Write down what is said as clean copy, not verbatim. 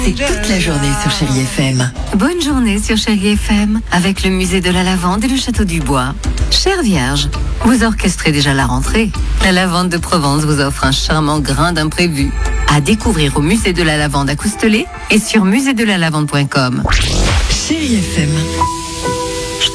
C'est toute la journée sur Chérie FM. Bonne journée sur Chérie FM avec le musée de la Lavande et le château du Bois. Chère Vierge, vous orchestrez déjà la rentrée. La Lavande de Provence vous offre un charmant grain d'imprévu. À découvrir au musée de la Lavande à Coustelet et sur muséedelalavande.com. Chérie FM.